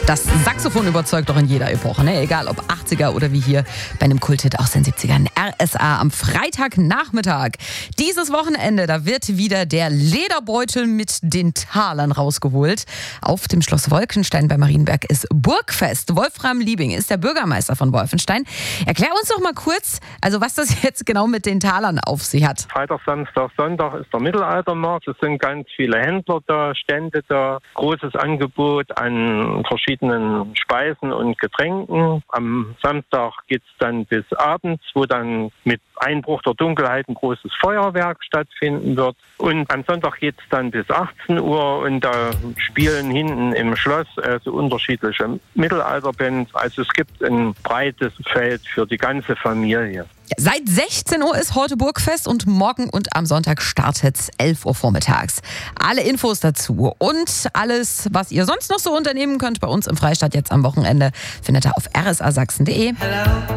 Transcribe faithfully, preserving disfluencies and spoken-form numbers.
Das Saxophon überzeugt doch in jeder Epoche, ne? Egal ob achtziger oder wie hier bei einem Kulthit aus den siebzigern. R S A am Freitagnachmittag. Dieses Wochenende, da wird wieder der Lederbeutel mit den Talern rausgeholt. Auf dem Schloss Wolfenstein bei Marienberg ist Burgfest. Wolfram Liebing ist der Bürgermeister von Wolfenstein. Erklär uns doch mal kurz, also was das jetzt genau mit den Talern auf sich hat. Freitag, Samstag, Sonntag ist der Mittelaltermarkt. Es sind ganz viele Händler da, Stände da, großes Angebot an verschiedenen Speisen und Getränken. Am Samstag geht es dann bis abends, wo dann mit Einbruch der Dunkelheit ein großes Feuerwerk stattfinden wird. Und am Sonntag geht es dann bis achtzehn Uhr und da spielen hinten im Schloss äh, so unterschiedliche Mittelalterbands. Also es gibt ein breites Feld für die ganze Familie. Seit sechzehn Uhr ist heute Burgfest und morgen und am Sonntag startet es elf Uhr vormittags. Alle Infos dazu und alles, was ihr sonst noch so unternehmen könnt bei uns im Freistaat jetzt am Wochenende, findet ihr auf r s a sachsen punkt d e.